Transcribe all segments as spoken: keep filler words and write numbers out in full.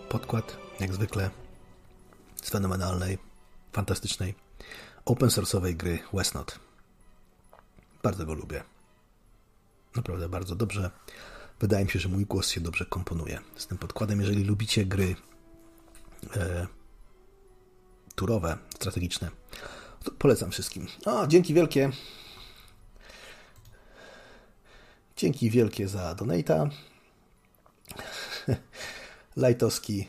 podkład, jak zwykle, z fenomenalnej, fantastycznej, open source'owej gry Westnot. Bardzo go lubię. Naprawdę bardzo dobrze. Wydaje mi się, że mój głos się dobrze komponuje z tym podkładem. Jeżeli lubicie gry e, turowe, strategiczne, to polecam wszystkim. O, dzięki wielkie. Dzięki wielkie za donata. Lajtowski.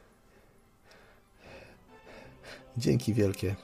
Dzięki wielkie.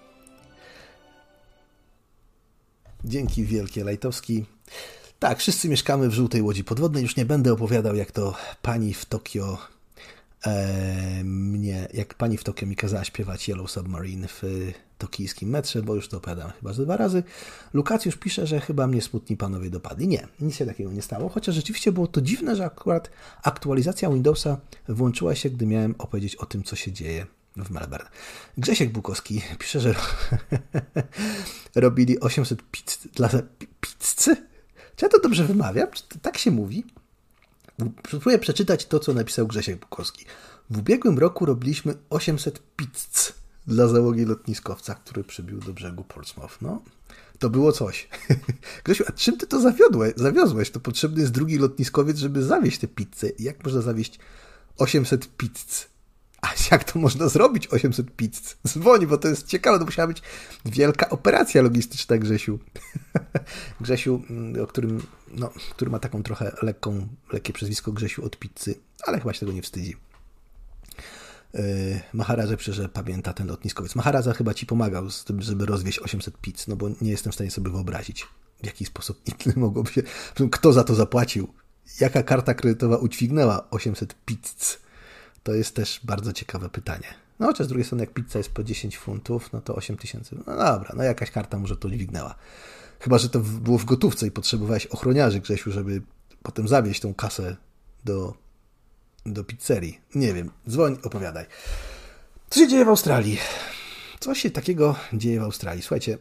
Dzięki wielkie, Lajtowski. Tak, wszyscy mieszkamy w żółtej łodzi podwodnej. Już nie będę opowiadał, jak to pani w Tokio e, mnie, jak pani w Tokio mi kazała śpiewać Yellow Submarine w tokijskim metrze, bo już to opowiadałem chyba ze dwa razy. Lukacjusz pisze, że chyba mnie smutni panowie dopadli. Nie, nic się takiego nie stało, chociaż rzeczywiście było to dziwne, że akurat aktualizacja Windowsa włączyła się, gdy miałem opowiedzieć o tym, co się dzieje w Melbourne. Grzesiek Bukowski pisze, że robili osiemset pizz dla pizzy? Czy ja to dobrze wymawiam? Czy tak się mówi? Spróbuję przeczytać to, co napisał Grzesiek Bukowski. W ubiegłym roku robiliśmy osiemset pizz dla załogi lotniskowca, który przybił do brzegu Portsmouth. No, to było coś. Grzesiu, a czym ty to zawiodłeś, zawiozłeś? To potrzebny jest drugi lotniskowiec, żeby zawieźć tę pizzę. Jak można zawieźć osiemset pizz? A jak to można zrobić osiemset pizz? Dzwoni, bo to jest ciekawe, to musiała być wielka operacja logistyczna, Grzesiu. Grzesiu, o którym, no, który ma taką trochę lekką, lekkie przezwisko Grzesiu od pizzy, ale chyba się tego nie wstydzi. Yy, Maharaja pisze, że pamięta ten lotniskowiec. Maharaja chyba ci pomagał z tym, żeby rozwieźć osiemset pizz, no bo nie jestem w stanie sobie wyobrazić, w jaki sposób inny mogłoby się... Kto za to zapłacił? Jaka karta kredytowa udźwignęła osiemset pizz? To jest też bardzo ciekawe pytanie. No chociaż z drugiej strony, jak pizza jest po dziesięć funtów, no to osiem tysięcy. No dobra, no jakaś karta może to dźwignęła. Chyba że to było w gotówce i potrzebowałeś ochroniarzy, Grzesiu, żeby potem zawieźć tą kasę do, do pizzerii. Nie wiem, dzwoń, opowiadaj. Co się dzieje w Australii? Co się takiego dzieje w Australii? Słuchajcie,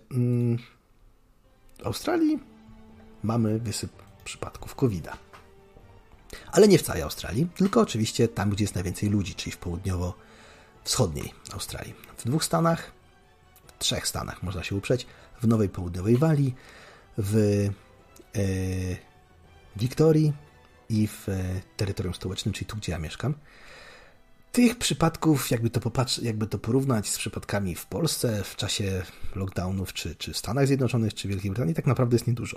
w Australii mamy wysyp przypadków kowida. Ale nie w całej Australii, tylko oczywiście tam, gdzie jest najwięcej ludzi, czyli w południowo-wschodniej Australii. W dwóch stanach, w trzech stanach można się uprzeć, w Nowej Południowej Walii, w e, Wiktorii i w e, terytorium stołecznym, czyli tu, gdzie ja mieszkam. Tych przypadków, jakby to, popatrzy, jakby to porównać z przypadkami w Polsce w czasie lockdownów, czy, czy w Stanach Zjednoczonych, czy Wielkiej Brytanii, tak naprawdę jest niedużo.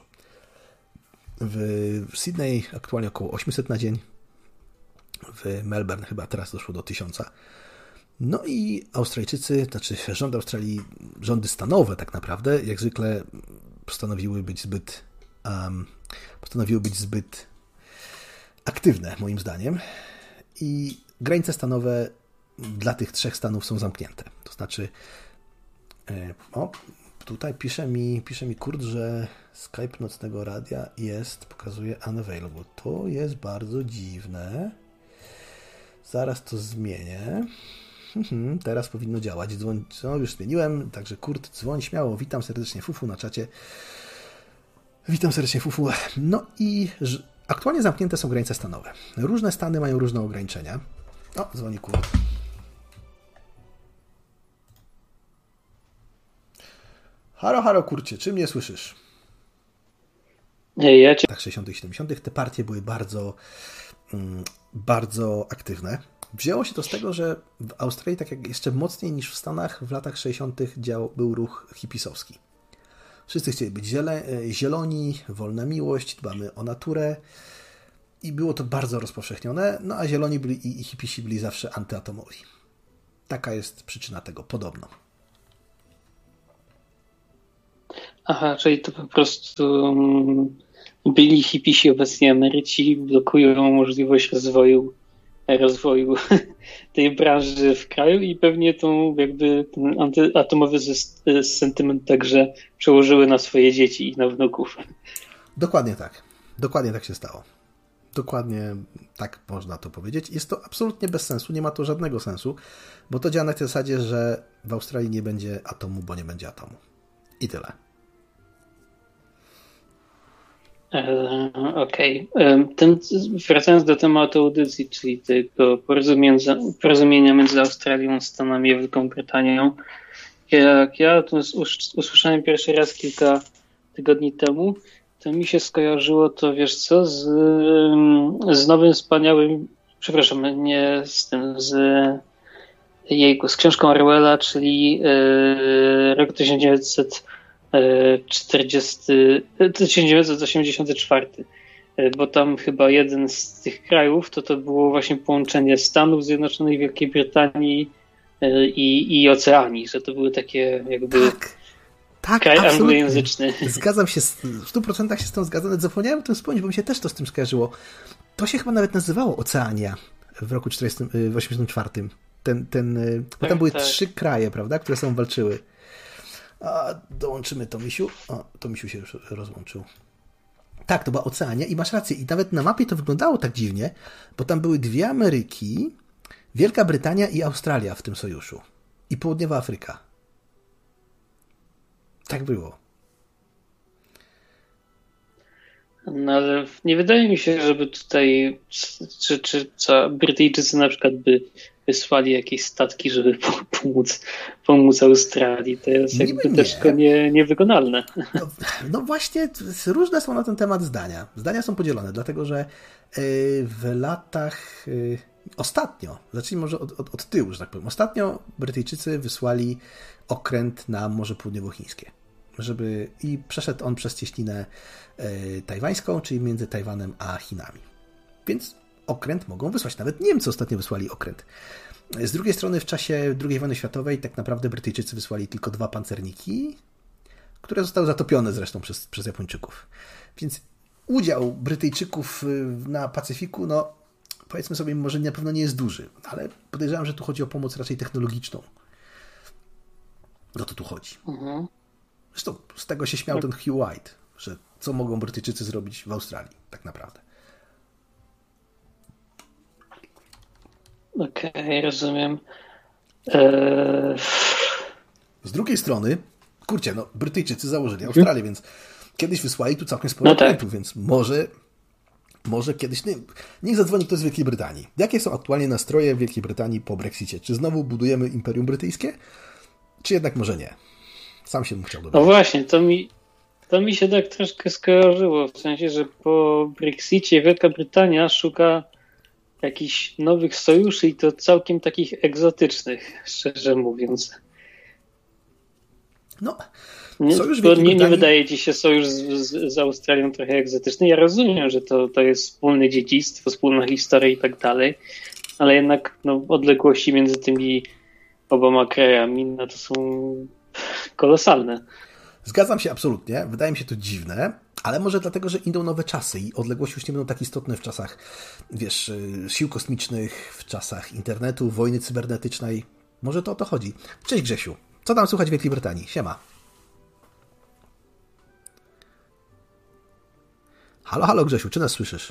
W Sydney aktualnie około osiemset na dzień, w Melbourne chyba teraz doszło do tysiąca. No i Australijczycy, znaczy rząd Australii, rządy stanowe tak naprawdę, jak zwykle postanowiły być zbyt um, postanowiły być zbyt aktywne, moim zdaniem. I granice stanowe dla tych trzech stanów są zamknięte. To znaczy, o, tutaj pisze mi, pisze mi Kurt, że Skype Nocnego Radia jest, pokazuje unavailable. To jest bardzo dziwne. Zaraz to zmienię. Mhm, teraz powinno działać. Dzwoń, no już zmieniłem, także Kurt, dzwoń śmiało. Witam serdecznie Fufu na czacie. Witam serdecznie Fufu. No i aktualnie zamknięte są granice stanowe. Różne stany mają różne ograniczenia. O, dzwoni Kurt. Halo, halo Kurcie, czy mnie słyszysz? Ja cię... W latach sześćdziesiątych i siedemdziesiątych te partie były bardzo, bardzo aktywne. Wzięło się to z tego, że w Australii, tak jak jeszcze mocniej niż w Stanach, w latach sześćdziesiątych dział, był ruch hipisowski. Wszyscy chcieli być ziele, zieloni, wolna miłość, dbamy o naturę i było to bardzo rozpowszechnione, no a zieloni byli i, i hipisi byli zawsze antyatomowi. Taka jest przyczyna tego, podobno. Aha, czyli to po prostu um, byli hipisi, obecnie emeryci blokują możliwość rozwoju rozwoju tej branży w kraju i pewnie tą jakby ten antyatomowy sentyment także przełożyły na swoje dzieci i na wnuków. Dokładnie tak. Dokładnie tak się stało. Dokładnie tak można to powiedzieć. Jest to absolutnie bez sensu, nie ma to żadnego sensu, bo to działa na tej zasadzie, że w Australii nie będzie atomu, bo nie będzie atomu. I tyle. Okej. Okay. Wracając do tematu audycji, czyli tego porozumienia, porozumienia między Australią, Stanami a Wielką Brytanią. Jak ja to usłyszałem pierwszy raz kilka tygodni temu, to mi się skojarzyło to, wiesz co, z, z nowym wspaniałym, przepraszam, nie z tym, z jejku, z książką Orwella, czyli yy, rok tysiąc dziewięćset czterdziesty, tysiąc dziewięćset osiemdziesiąty czwarty, bo tam chyba jeden z tych krajów to to było właśnie połączenie Stanów Zjednoczonych, Wielkiej Brytanii i, i Oceanii, że to były takie jakby tak, tak, kraj absolutnie. anglojęzyczny. Zgadzam się, w stu procentach się z tym zgadzam, zapomniałem o tym wspomnieć, bo mi się też to z tym skojarzyło. To się chyba nawet nazywało Oceania w roku osiemdziesiątym czwartym. Ten, ten, bo tam tak, były tak. trzy kraje, prawda, które są walczyły. A dołączymy to, Misiu. O, to Misiu się już rozłączył. Tak, to była Oceania i masz rację. I nawet na mapie to wyglądało tak dziwnie, bo tam były dwie Ameryki, Wielka Brytania i Australia w tym sojuszu. I Południowa Afryka. Tak było. No ale nie wydaje mi się, żeby tutaj czy, czy co, Brytyjczycy na przykład by wysłali jakieś statki, żeby pomóc, pomóc Australii. To jest Niby jakby nie. też nie, niewykonalne. No, no właśnie, różne są na ten temat zdania. Zdania są podzielone, dlatego że w latach ostatnio, zacznijmy może od, od, od tyłu, że tak powiem. Ostatnio Brytyjczycy wysłali okręt na Morze Południowochińskie. Żeby, i przeszedł on przez cieśninę tajwańską, czyli między Tajwanem a Chinami. Więc okręt mogą wysłać. Nawet Niemcy ostatnio wysłali okręt. Z drugiej strony w czasie drugiej wojny światowej tak naprawdę Brytyjczycy wysłali tylko dwa pancerniki, które zostały zatopione zresztą przez, przez Japończyków. Więc udział Brytyjczyków na Pacyfiku, no powiedzmy sobie, może na pewno nie jest duży, ale podejrzewam, że tu chodzi o pomoc raczej technologiczną. No to tu chodzi. Mhm. Zresztą z tego się śmiał ten Hugh White, że co mogą Brytyjczycy zrobić w Australii tak naprawdę. Okej, okay, rozumiem. Eee... Z drugiej strony, kurczę, no Brytyjczycy założyli Australię, hmm. więc kiedyś wysłali tu całkiem sporo okrętów, no tak. Więc może, może kiedyś... Nie, niech zadzwoni ktoś z Wielkiej Brytanii. Jakie są aktualnie nastroje w Wielkiej Brytanii po Brexicie? Czy znowu budujemy Imperium Brytyjskie? Czy jednak może nie? Sam się bym chciał dowiedzieć. No właśnie, to mi, to mi się tak troszkę skojarzyło, w sensie, że po Brexicie Wielka Brytania szuka jakichś nowych sojuszy i to całkiem takich egzotycznych, szczerze mówiąc. No, nie, sojusz bo nie, Brytanii... nie wydaje ci się sojusz z, z, z Australią trochę egzotyczny? Ja rozumiem, że to, to jest wspólne dziedzictwo, wspólna historia i tak dalej, ale jednak no, odległości między tymi oboma krajami no, to są kolosalne. Zgadzam się absolutnie. Wydaje mi się to dziwne, ale może dlatego, że idą nowe czasy i odległości już nie będą tak istotne w czasach, wiesz, sił kosmicznych, w czasach internetu, wojny cybernetycznej. Może to o to chodzi. Cześć Grzesiu. Co tam słychać w Wielkiej Brytanii? Siema. Halo, halo Grzesiu, czy nas słyszysz?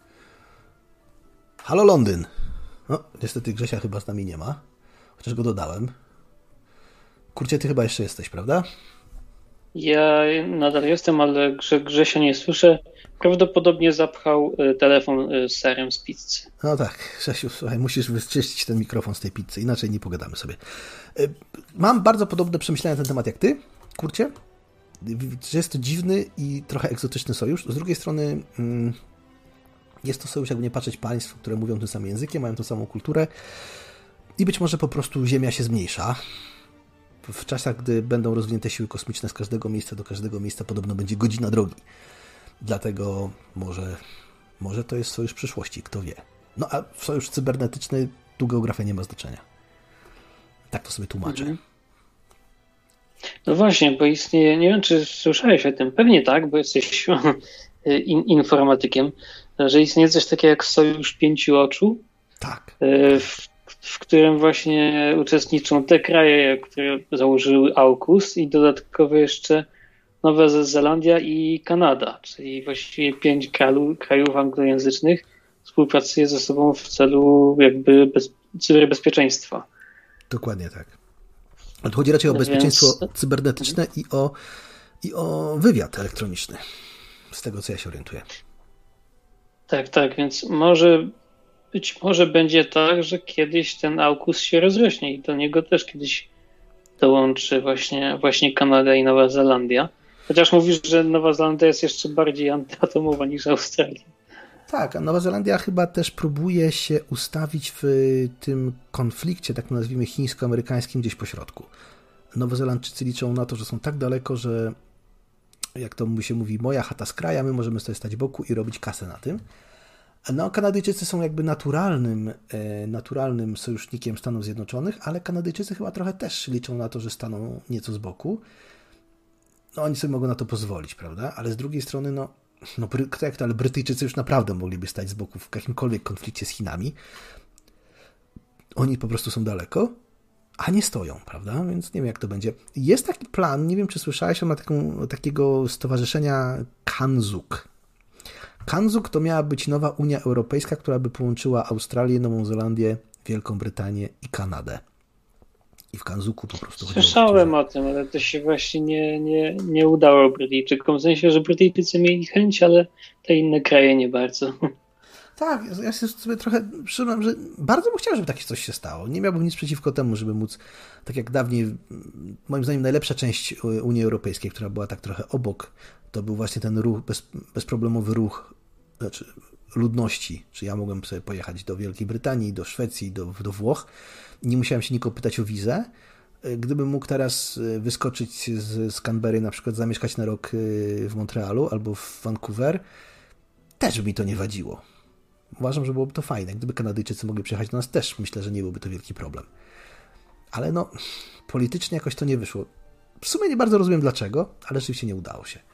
Halo Londyn. No, niestety Grzesia chyba z nami nie ma. Chociaż go dodałem. Kurczę, ty chyba jeszcze jesteś, prawda? Ja nadal jestem, ale Grze, Grzesia nie słyszę. Prawdopodobnie zapchał telefon z serem z pizzy. No tak, Grzesiu, słuchaj, musisz wyczyścić ten mikrofon z tej pizzy, inaczej nie pogadamy sobie. Mam bardzo podobne przemyślenia na ten temat jak ty, kurczę. Że jest to dziwny i trochę egzotyczny sojusz. Z drugiej strony jest to sojusz, jakby nie patrzeć, państw, które mówią tym samym językiem, mają tą samą kulturę i być może po prostu Ziemia się zmniejsza. W czasach, gdy będą rozwinięte siły kosmiczne z każdego miejsca do każdego miejsca, podobno będzie godzina drogi. Dlatego może, może to jest sojusz przyszłości, kto wie. No a sojusz cybernetyczny, tu geografia nie ma znaczenia. Tak to sobie tłumaczę. Mhm. No właśnie, bo istnieje, nie wiem czy słyszałeś o tym, pewnie tak, bo jesteś in, informatykiem, że istnieje coś takiego jak sojusz pięciu oczu. Tak. W w którym właśnie uczestniczą te kraje, które założyły AUKUS i dodatkowo jeszcze Nowa Zelandia i Kanada, czyli właściwie pięć krajów, krajów anglojęzycznych współpracuje ze sobą w celu jakby bez, cyberbezpieczeństwa. Dokładnie tak. Ale tu chodzi raczej o bezpieczeństwo Więc... cybernetyczne i o, i o wywiad elektroniczny. z tego co ja się orientuję. Tak, tak, więc może być może będzie tak, że kiedyś ten AUKUS się rozrośnie i do niego też kiedyś dołączy właśnie, właśnie Kanada i Nowa Zelandia. Chociaż mówisz, że Nowa Zelandia jest jeszcze bardziej antyatomowa niż Australia. Tak, a Nowa Zelandia chyba też próbuje się ustawić w tym konflikcie, tak nazwijmy, chińsko-amerykańskim gdzieś po środku. Nowozelandczycy liczą na to, że są tak daleko, że jak to się mówi, moja chata z kraja, my możemy sobie stać boku i robić kasę na tym. No, Kanadyjczycy są jakby naturalnym, naturalnym sojusznikiem Stanów Zjednoczonych, ale Kanadyjczycy chyba trochę też liczą na to, że staną nieco z boku. No, oni sobie mogą na to pozwolić, prawda? Ale z drugiej strony, no, no jak to, ale Brytyjczycy już naprawdę mogliby stać z boku w jakimkolwiek konflikcie z Chinami. Oni po prostu są daleko, a nie stoją, prawda? Więc nie wiem, jak to będzie. Jest taki plan, nie wiem, czy słyszałeś, on ma taką, takiego stowarzyszenia Kanzuk. Kanzuk to miała być nowa Unia Europejska, która by połączyła Australię, Nową Zelandię, Wielką Brytanię i Kanadę. I w Kanzuku po prostu Słyszałem o tym, ale to się właśnie nie, nie, nie udało Brytyjczykom. W sensie, że Brytyjczycy mieli chęć, ale te inne kraje nie bardzo. Tak, ja sobie trochę przyznam, że bardzo bym chciał, żeby takie coś się stało. Nie miałbym nic przeciwko temu, żeby móc, tak jak dawniej, moim zdaniem najlepsza część Unii Europejskiej, która była tak trochę obok, to był właśnie ten ruch, bez, bezproblemowy ruch, znaczy ludności. Czy ja mogłem sobie pojechać do Wielkiej Brytanii, do Szwecji, do, do Włoch. Nie musiałem się nikogo pytać o wizę. Gdybym mógł teraz wyskoczyć z, z Canberry, na przykład zamieszkać na rok w Montrealu albo w Vancouver, też by mi to nie wadziło. Uważam, że byłoby to fajne. Gdyby Kanadyjczycy mogli przyjechać do nas, też myślę, że nie byłby to wielki problem. Ale no, politycznie jakoś to nie wyszło. W sumie nie bardzo rozumiem dlaczego, ale rzeczywiście nie udało się.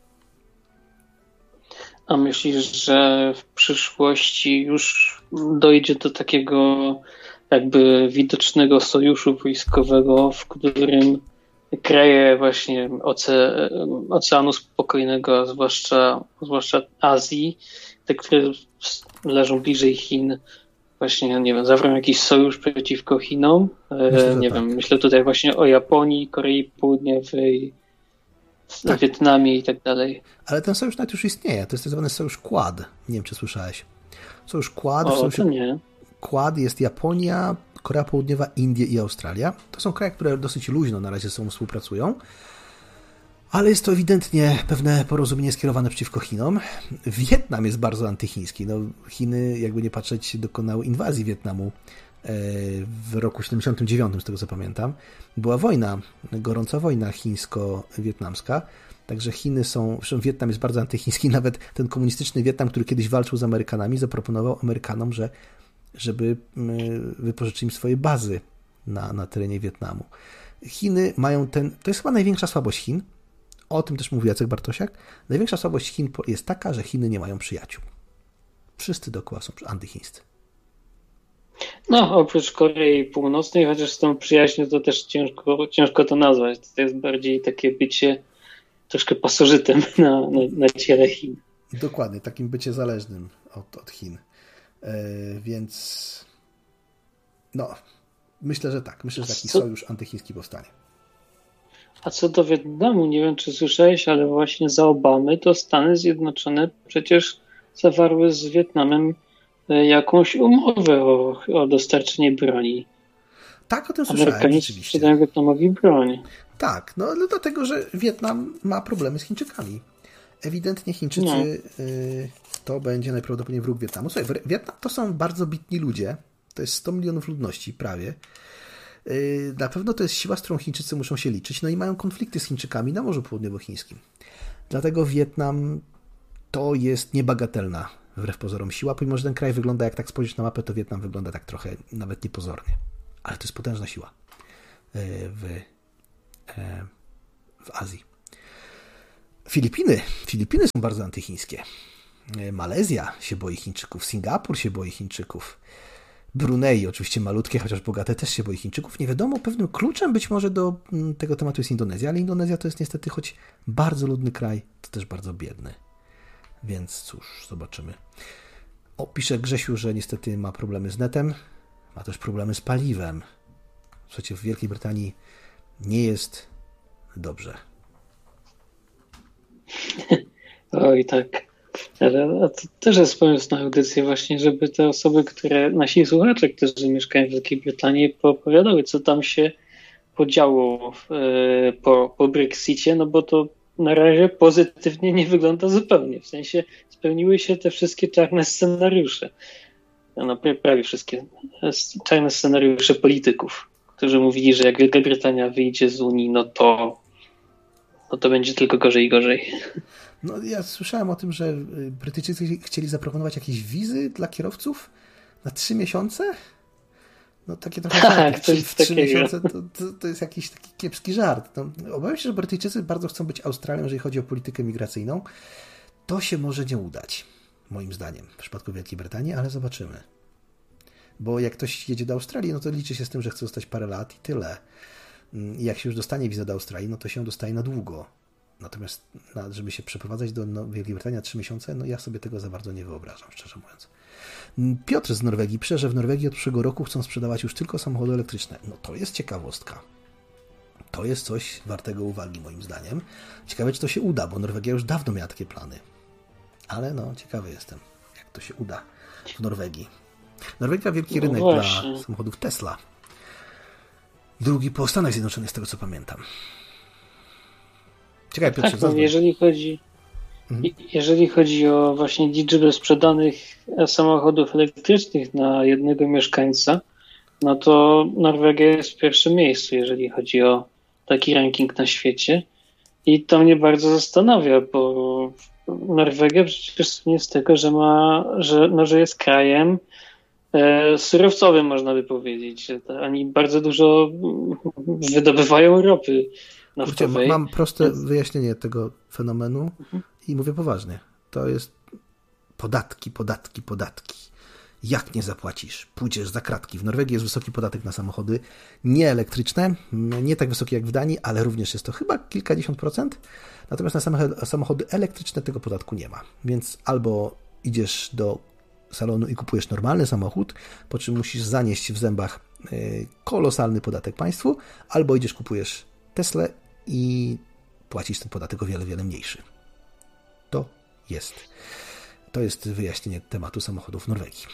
A myślisz, że w przyszłości już dojdzie do takiego jakby widocznego sojuszu wojskowego, w którym kraje właśnie oce, Oceanu Spokojnego, a zwłaszcza, zwłaszcza Azji, te, które leżą bliżej Chin, właśnie, nie wiem, zawrą jakiś sojusz przeciwko Chinom. Myślę, nie tak. wiem, myślę tutaj właśnie o Japonii, Korei Południowej, tak. Wietnamie i tak dalej. Ale ten sojusz nawet już istnieje. To jest tak zwany sojusz Quad. Nie wiem, czy słyszałeś. Sojusz Quad. O, sojusz... to nie. Quad jest Japonia, Korea Południowa, Indie i Australia. To są kraje, które dosyć luźno na razie ze sobą współpracują. Ale jest to ewidentnie pewne porozumienie skierowane przeciwko Chinom. Wietnam jest bardzo antychiński. No, Chiny, jakby nie patrzeć, dokonały inwazji Wietnamu w roku siedemdziesiątym dziewiątym, z tego co pamiętam. Była wojna, gorąca wojna chińsko-wietnamska. Także Chiny są, zresztą Wietnam jest bardzo antychiński. Nawet ten komunistyczny Wietnam, który kiedyś walczył z Amerykanami, zaproponował Amerykanom, że żeby wypożyczyć im swoje bazy na, na terenie Wietnamu. Chiny mają ten, to jest chyba największa słabość Chin. O tym też mówi Jacek Bartosiak. Największa słabość Chin jest taka, że Chiny nie mają przyjaciół. Wszyscy dookoła są antychińscy. No, oprócz Korei Północnej, chociaż z tą przyjaźnią to też ciężko, ciężko to nazwać. To jest bardziej takie bycie troszkę pasożytem na, na, na ciele Chin. Dokładnie, takim bycie zależnym od, od Chin. Yy, więc no, myślę, że tak. Myślę, że taki co? sojusz antychiński powstanie. A co do Wietnamu, nie wiem, czy słyszałeś, ale właśnie za Obamy to Stany Zjednoczone przecież zawarły z Wietnamem jakąś umowę o, o dostarczenie broni. Tak, o tym słyszałem, Amerykanie rzeczywiście. sprzedają Wietnamowi broń. Tak, no ale dlatego, że Wietnam ma problemy z Chińczykami. Ewidentnie Chińczycy no. y, to będzie najprawdopodobniej wróg Wietnamu. Słuchaj, Wietnam to są bardzo bitni ludzie. To jest sto milionów ludności prawie. Y, na pewno to jest siła, z którą Chińczycy muszą się liczyć. No i mają konflikty z Chińczykami na Morzu Południowochińskim. Dlatego Wietnam to jest niebagatelna wbrew pozorom siła, pomimo że ten kraj wygląda, jak tak spojrzysz na mapę, to Wietnam wygląda tak trochę nawet niepozornie. Ale to jest potężna siła w, w Azji. Filipiny. Filipiny są bardzo antychińskie. Malezja się boi Chińczyków, Singapur się boi Chińczyków, Brunei, oczywiście malutkie, chociaż bogate, też się boi Chińczyków. Nie wiadomo, pewnym kluczem być może do tego tematu jest Indonezja, ale Indonezja to jest niestety, choć bardzo ludny kraj, to też bardzo biedny. Więc cóż, zobaczymy. O, pisze Grzesiu, że niestety ma problemy z netem, ma też problemy z paliwem. Słuchajcie, w Wielkiej Brytanii nie jest dobrze. Oj, tak. Ale to też jest pomysł na audycję właśnie, żeby te osoby, które, nasi słuchacze, którzy mieszkają w Wielkiej Brytanii, poopowiadały, co tam się podziało po, po Brexicie, no bo to na razie pozytywnie nie wygląda zupełnie. W sensie spełniły się te wszystkie czarne scenariusze. No, prawie wszystkie czarne scenariusze polityków, którzy mówili, że jak Wielka Brytania wyjdzie z Unii, no to, no to będzie tylko gorzej i gorzej. No, ja słyszałem o tym, że Brytyjczycy chcieli zaproponować jakieś wizy dla kierowców na trzy miesiące. No takie trochę tak, trzy, trzy miesiące to, to, to jest jakiś taki kiepski żart. No, obawiam się, że Brytyjczycy bardzo chcą być Australią, jeżeli chodzi o politykę migracyjną. To się może nie udać, moim zdaniem, w przypadku Wielkiej Brytanii, ale zobaczymy. Bo jak ktoś jedzie do Australii, no to liczy się z tym, że chce zostać parę lat i tyle. I jak się już dostanie wizę do Australii, no to się dostaje na długo. Natomiast na, żeby się przeprowadzać do no, Wielkiej Brytanii na trzy miesiące, no ja sobie tego za bardzo nie wyobrażam, szczerze mówiąc. Piotr z Norwegii pisze, że w Norwegii od przyszłego roku chcą sprzedawać już tylko samochody elektryczne. No to jest ciekawostka. To jest coś wartego uwagi moim zdaniem. Ciekawe, czy to się uda, bo Norwegia już dawno miała takie plany. Ale no, ciekawy jestem, jak to się uda w Norwegii. Norwegia wielki rynek no dla samochodów Tesla. Drugi po Stanach Zjednoczonych, z tego co pamiętam. Ciekawe, Piotrze, tak, no, jeżeli chodzi mhm. jeżeli chodzi o właśnie liczbę sprzedanych samochodów elektrycznych na jednego mieszkańca, no to Norwegia jest w pierwszym miejscu, jeżeli chodzi o taki ranking na świecie. I to mnie bardzo zastanawia, bo Norwegia przecież słynie z tego, że ma, że, no, że jest krajem e, surowcowym, można by powiedzieć. Że to, oni bardzo dużo wydobywają ropy naftowej. Kurczę, mam proste wyjaśnienie tego fenomenu mhm. i mówię poważnie. To jest podatki, podatki, podatki. Jak nie zapłacisz? Pójdziesz za kratki. W Norwegii jest wysoki podatek na samochody nieelektryczne, nie tak wysoki jak w Danii, ale również jest to chyba kilkadziesiąt procent. Natomiast na samochody elektryczne tego podatku nie ma. Więc albo idziesz do salonu i kupujesz normalny samochód, po czym musisz zanieść w zębach kolosalny podatek państwu, albo idziesz, kupujesz Teslę i płacisz ten podatek o wiele, wiele mniejszy. To jest. To jest wyjaśnienie tematu samochodów w Norwegii.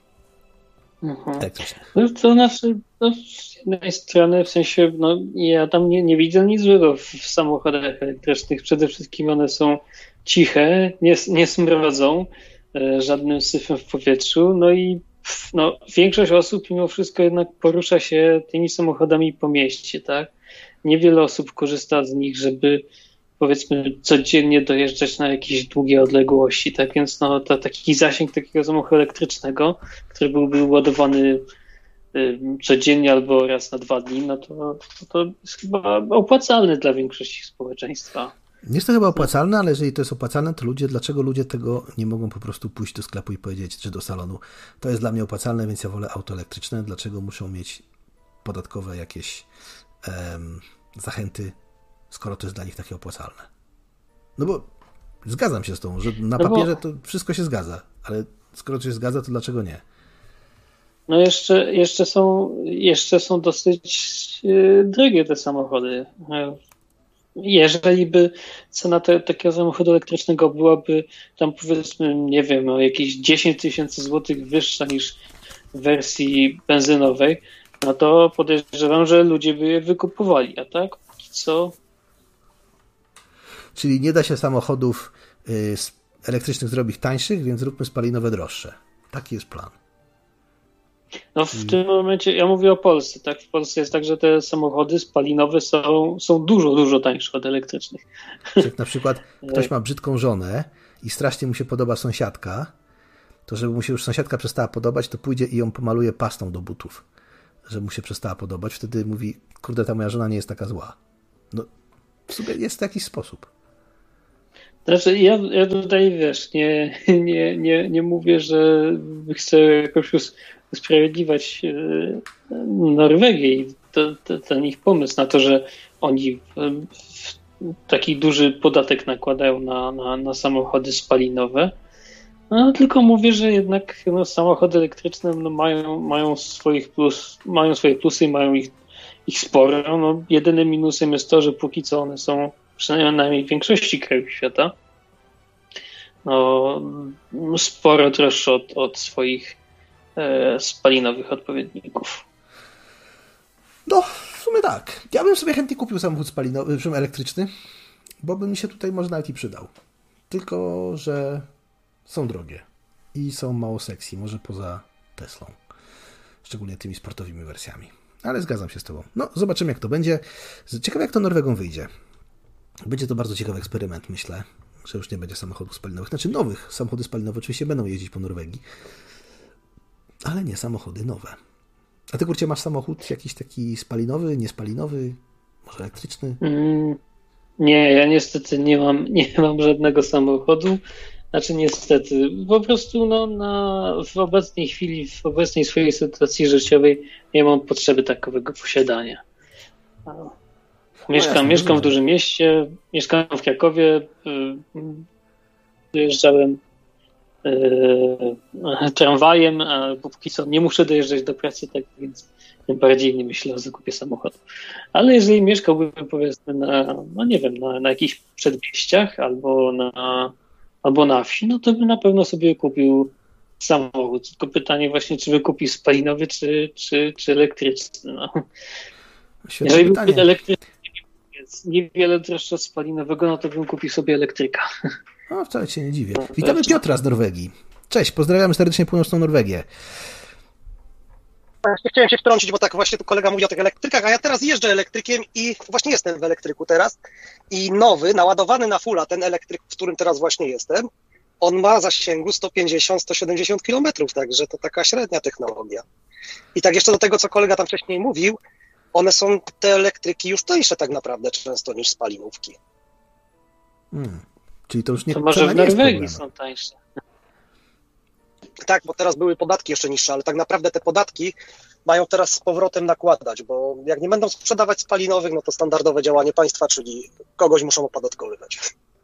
Mhm. No to znaczy, no, z jednej strony, w sensie, no, ja tam nie, nie widzę nic złego w, w samochodach elektrycznych. Przede wszystkim one są ciche, nie, nie smrodzą e, żadnym syfem w powietrzu. No i no, większość osób mimo wszystko jednak porusza się tymi samochodami po mieście, tak? Niewiele osób korzysta z nich, żeby powiedzmy codziennie dojeżdżać na jakieś długie odległości, tak więc no, to, taki zasięg takiego samochodu elektrycznego, który byłby ładowany y, codziennie albo raz na dwa dni, no to, to, to jest chyba opłacalny dla większości społeczeństwa. Nie jest to chyba opłacalne, ale jeżeli to jest opłacalne, to ludzie, dlaczego ludzie tego nie mogą po prostu pójść do sklepu i powiedzieć, czy do salonu? To jest dla mnie opłacalne, więc ja wolę auto elektryczne. Dlaczego muszą mieć podatkowe jakieś em, zachęty, skoro to jest dla nich takie opłacalne? No bo zgadzam się z tą, że na no papierze to wszystko się zgadza, ale skoro to się zgadza, to dlaczego nie? No jeszcze, jeszcze, są, jeszcze są dosyć yy, drogie te samochody. Jeżeli by cena te, takiego samochodu elektrycznego byłaby tam powiedzmy, nie wiem, o jakieś dziesięć tysięcy złotych wyższa niż w wersji benzynowej, no to podejrzewam, że ludzie by je wykupowali, a tak? Co? Czyli nie da się samochodów y, elektrycznych zrobić tańszych, więc zróbmy spalinowe droższe. Taki jest plan. No w hmm. tym momencie, ja mówię o Polsce, tak? W Polsce jest tak, że te samochody spalinowe są, są dużo, dużo tańsze od elektrycznych. Jak na przykład ktoś ma brzydką żonę i strasznie mu się podoba sąsiadka, to żeby mu się już sąsiadka przestała podobać, to pójdzie i ją pomaluje pastą do butów. Żeby mu się przestała podobać. Wtedy mówi, kurde, ta moja żona nie jest taka zła. No, w sumie jest w jakiś sposób. Znaczy, ja, ja tutaj, wiesz, nie, nie, nie, nie mówię, że chcę jakoś usprawiedliwiać Norwegię i to, to, ten ich pomysł na to, że oni taki duży podatek nakładają na, na, na samochody spalinowe. No, tylko mówię, że jednak no, samochody elektryczne no, mają, mają, swoich plus, mają swoje plusy i mają ich, ich sporo. No, jedynym minusem jest to, że póki co one są przynajmniej w większości krajów świata no, sporo droższe od, od swoich e, spalinowych odpowiedników. No, w sumie tak. Ja bym sobie chętnie kupił samochód spalinowy, elektryczny, bo by mi się tutaj może nawet i przydał. Tylko że są drogie i są mało sexy, może poza Teslą. Szczególnie tymi sportowymi wersjami. Ale zgadzam się z tobą. No, zobaczymy jak to będzie. Ciekawe jak to Norwegą wyjdzie. Będzie to bardzo ciekawy eksperyment, myślę, że już nie będzie samochodów spalinowych. Znaczy nowych. Samochody spalinowe oczywiście będą jeździć po Norwegii. Ale nie samochody nowe. A ty, kurczę, masz samochód jakiś taki spalinowy, niespalinowy, może elektryczny? Mm, nie, ja niestety nie mam, nie mam żadnego samochodu. Znaczy niestety, po prostu no, na, w obecnej chwili, w obecnej swojej sytuacji życiowej nie mam potrzeby takowego posiadania. Mieszkam, no jasne, mieszkam w dużym mieście, mieszkam w Krakowie, dojeżdżałem yy, tramwajem, a póki co nie muszę dojeżdżać do pracy, tak więc tym bardziej nie myślę o zakupie samochodu. Ale jeżeli mieszkałbym powiedzmy na, no nie wiem, na, na jakichś przedmieściach albo na albo na wsi, no to bym na pewno sobie kupił samochód. Tylko pytanie właśnie, czy by kupił spalinowy, czy, czy, czy elektryczny. No. Jeżeli by kupił elektryczny, jest niewiele droższe od spalinowego, no to bym kupił sobie elektryka. No, wcale się nie dziwię. Witamy Piotra z Norwegii. Cześć, pozdrawiamy serdecznie północną Norwegię. Właśnie chciałem się wtrącić, bo tak właśnie tu kolega mówi o tych elektrykach, a ja teraz jeżdżę elektrykiem i właśnie jestem w elektryku teraz i nowy, naładowany na fulla, ten elektryk, w którym teraz właśnie jestem, on ma zasięgu sto pięćdziesiąt do stu siedemdziesięciu kilometrów, także to taka średnia technologia. I tak jeszcze do tego, co kolega tam wcześniej mówił, one są, te elektryki już tańsze tak naprawdę często niż spalinówki. Hmm. Czyli to już nie, to może w Norwegii są tańsze. Tak, bo teraz były podatki jeszcze niższe, ale tak naprawdę te podatki mają teraz z powrotem nakładać, bo jak nie będą sprzedawać spalinowych, no to standardowe działanie państwa, czyli kogoś muszą opodatkowywać.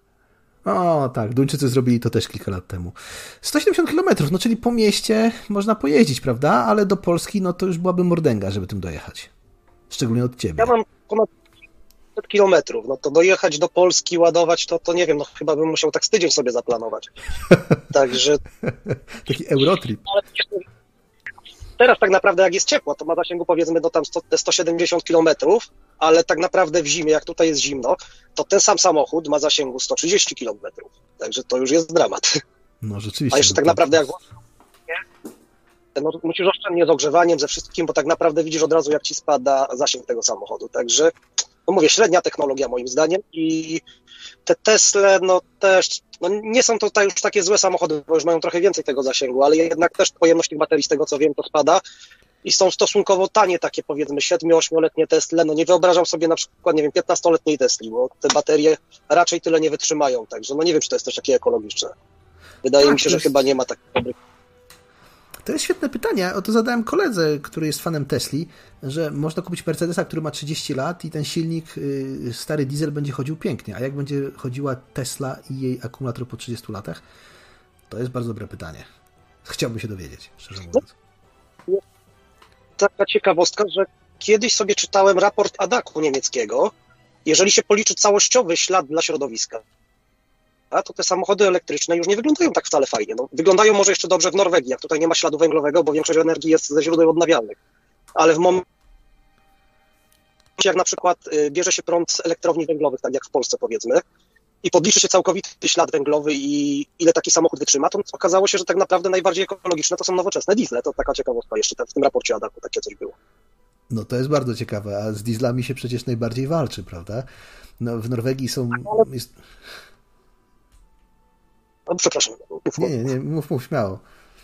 O tak, Duńczycy zrobili to też kilka lat temu. sto siedemdziesiąt kilometrów, no czyli po mieście można pojeździć, prawda? Ale do Polski, no to już byłaby mordęga, żeby tym dojechać. Szczególnie od ciebie. Ja mam ponad pięćset kilometrów, no to dojechać do Polski, ładować, to, to nie wiem, no chyba bym musiał tak z tydzień sobie zaplanować. Także... Taki Eurotrip. Teraz tak naprawdę jak jest ciepło, to ma zasięgu powiedzmy do tam sto siedemdziesiąt kilometrów, ale tak naprawdę w zimie, jak tutaj jest zimno, to ten sam samochód ma zasięgu sto trzydzieści kilometrów. Także to już jest dramat. No rzeczywiście. A jeszcze tak naprawdę jak no, musisz oszczędnie z ogrzewaniem, ze wszystkim, bo tak naprawdę widzisz od razu, jak ci spada zasięg tego samochodu. Także, no mówię, średnia technologia moim zdaniem i te Tesle, no też, no nie są to już takie złe samochody, bo już mają trochę więcej tego zasięgu, ale jednak też pojemność tych baterii, z tego co wiem, to spada i są stosunkowo tanie takie, powiedzmy, siedmiu-ośmioletnie Tesle. No nie wyobrażam sobie na przykład, nie wiem, piętnastoletniej Tesli, bo te baterie raczej tyle nie wytrzymają, także no nie wiem, czy to jest też takie ekologiczne. Wydaje tak, mi się, że jest... chyba nie ma takich dobrych. To jest świetne pytanie. O to zadałem koledze, który jest fanem Tesli, że można kupić Mercedesa, który ma trzydzieści lat i ten silnik, yy, stary diesel, będzie chodził pięknie. A jak będzie chodziła Tesla i jej akumulator po trzydziestu latach? To jest bardzo dobre pytanie. Chciałbym się dowiedzieć, szczerze mówiąc. No, taka ciekawostka, że kiedyś sobie czytałem raport Adaku niemieckiego. Jeżeli się policzy całościowy ślad dla środowiska, to te samochody elektryczne już nie wyglądają tak wcale fajnie. No, wyglądają może jeszcze dobrze w Norwegii, jak tutaj nie ma śladu węglowego, bo większość energii jest ze źródeł odnawialnych. Ale w momencie, jak na przykład bierze się prąd z elektrowni węglowych, tak jak w Polsce powiedzmy, i podliczy się całkowity ślad węglowy i ile taki samochód wytrzyma, to okazało się, że tak naprawdę najbardziej ekologiczne to są nowoczesne diesle. To taka ciekawostka jeszcze w tym raporcie Adaku takie coś było. No to jest bardzo ciekawe, a z dieslami się przecież najbardziej walczy, prawda? No, w Norwegii są... Jest... No, przepraszam. Mów, nie, nie, nie, mów, mów śmiało.